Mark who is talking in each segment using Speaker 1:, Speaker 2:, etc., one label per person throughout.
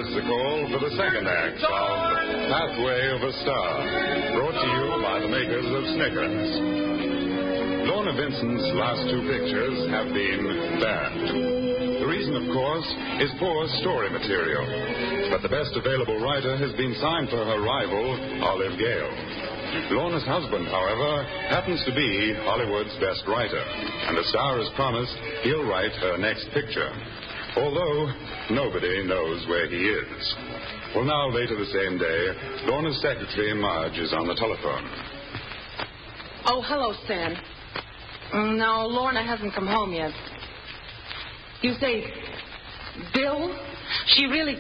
Speaker 1: is the call for the second act of Pathway of a Star, brought to you by the makers of Snickers. Lorna Vincent's last two pictures have been banned. The reason, of course, is poor story material. But the best available writer has been signed for her rival, Olive Gale. Lorna's husband, however, happens to be Hollywood's best writer, and the star has promised he'll write her next picture, although nobody knows where he is. Well, now, later the same day, Lorna's secretary, Marge, is on the telephone.
Speaker 2: Oh, hello, Stan. No, Lorna hasn't come home yet. You say, Bill? She really...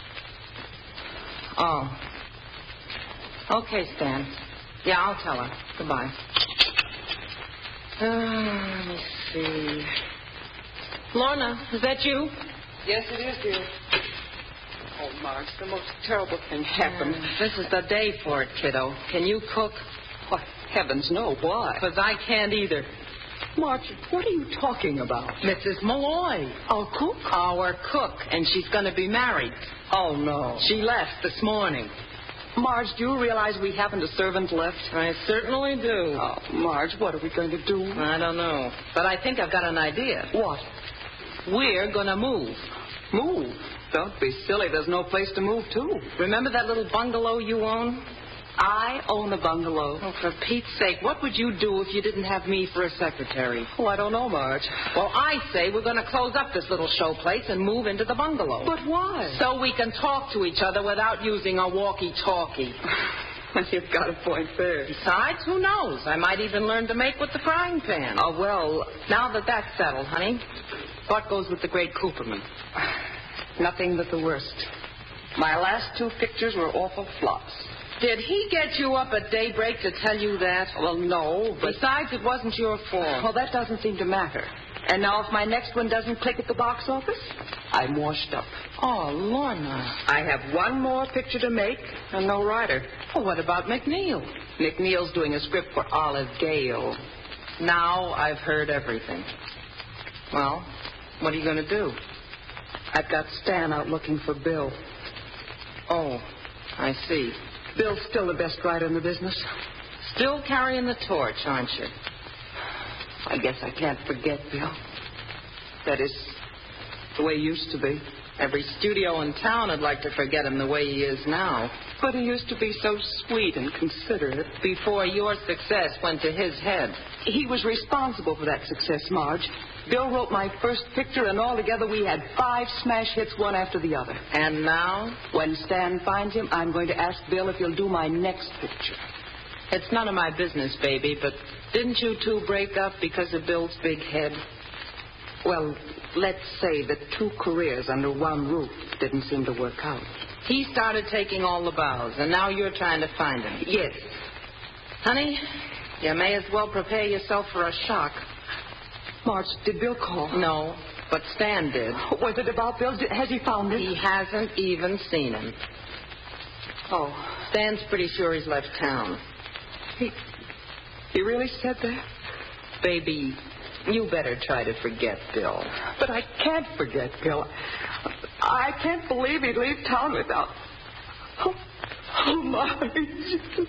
Speaker 2: Oh. Okay, Stan. Yeah, I'll tell her. Goodbye. Let me see. Lorna, is that you?
Speaker 3: Yes, it is, dear. Oh, Marge, the most terrible thing happened.
Speaker 2: This is the day for it, kiddo. Can you cook?
Speaker 3: Why, heavens, no. Why?
Speaker 2: Because I can't either.
Speaker 3: Marge, what are you talking about?
Speaker 2: Mrs. Malloy.
Speaker 3: Our cook?
Speaker 2: Our cook, and she's going to be married.
Speaker 3: Oh, no.
Speaker 2: She left this morning.
Speaker 3: Marge, do you realize we haven't a servant left?
Speaker 2: I certainly do.
Speaker 3: Oh, Marge, what are we going to do?
Speaker 2: I don't know. But I think I've got an idea.
Speaker 3: What?
Speaker 2: We're going to move.
Speaker 3: Move? Don't be silly. There's no place to move to.
Speaker 2: Remember that little bungalow you own?
Speaker 3: I own a bungalow.
Speaker 2: Oh, for Pete's sake, what would you do if you didn't have me for a secretary?
Speaker 3: Oh, I don't know, Marge.
Speaker 2: Well, I say we're going to close up this little show place and move into the bungalow.
Speaker 3: But why?
Speaker 2: So we can talk to each other without using a walkie-talkie.
Speaker 3: You've got a point there.
Speaker 2: Besides, who knows? I might even learn to make with the frying pan.
Speaker 3: Oh, well,
Speaker 2: now that that's settled, honey, what goes with the great Cooperman?
Speaker 3: Nothing but the worst. My last two pictures were awful flops.
Speaker 2: Did he get you up at daybreak to tell you that?
Speaker 3: Well, no, but...
Speaker 2: Besides, it wasn't your fault.
Speaker 3: Well, that doesn't seem to matter. And now if my next one doesn't click at the box office, I'm washed up.
Speaker 2: Oh, Lorna.
Speaker 3: I have one more picture to make and no writer.
Speaker 2: Well, what about McNeil?
Speaker 3: McNeil's doing a script for Olive Gale.
Speaker 2: Now I've heard everything. Well, what are you going to do?
Speaker 3: I've got Stan out looking for Bill.
Speaker 2: Oh, I see.
Speaker 3: Bill's still the best writer in the business.
Speaker 2: Still carrying the torch, aren't you?
Speaker 3: I guess I can't forget Bill. That is the way he used to be.
Speaker 2: Every studio in town would like to forget him the way he is now.
Speaker 3: But he used to be so sweet and considerate.
Speaker 2: Before your success went to his head.
Speaker 3: He was responsible for that success, Marge. Bill wrote my first picture, and altogether we had 5 smash hits, one after the other.
Speaker 2: And now?
Speaker 3: When Stan finds him, I'm going to ask Bill if he'll do my next picture.
Speaker 2: It's none of my business, baby, but didn't you two break up because of Bill's big head?
Speaker 3: Well, let's say that 2 careers under one roof didn't seem to work out.
Speaker 2: He started taking all the bows, and now you're trying to find him.
Speaker 3: Yes.
Speaker 2: Honey, you may as well prepare yourself for a shock.
Speaker 3: Marge, did Bill call?
Speaker 2: No, but Stan did.
Speaker 3: Was it about Bill? Has he found him?
Speaker 2: He hasn't even seen him.
Speaker 3: Oh.
Speaker 2: Stan's pretty sure he's left town.
Speaker 3: He really said that?
Speaker 2: Baby, you better try to forget Bill.
Speaker 3: But I can't forget Bill. I can't believe he'd leave town without... Oh, Marge.